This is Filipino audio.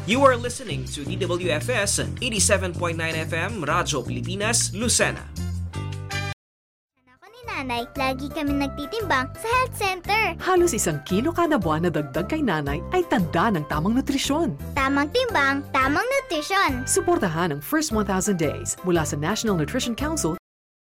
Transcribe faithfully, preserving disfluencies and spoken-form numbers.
You are listening to D W F S eighty-seven point nine F M, Radyo Pilipinas, Lucena. Ako ni nanay, lagi kami nagtitimbang sa health center. Halos isang kilo kada buwan na dagdag kay nanay ay tanda ng tamang nutrisyon. Tamang timbang, tamang nutrisyon. Suportahan ang first one thousand days mula sa National Nutrition Council